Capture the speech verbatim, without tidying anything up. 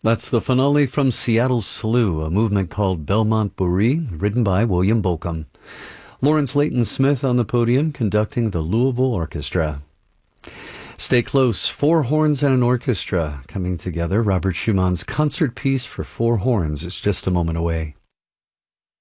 That's the finale from Seattle Slew, a movement called Belmont Bourrée, written by William Bolcom. Lawrence Leighton Smith on the podium conducting the Louisville Orchestra. Stay close, four horns and an orchestra coming together. Robert Schumann's concert piece for four horns is just a moment away.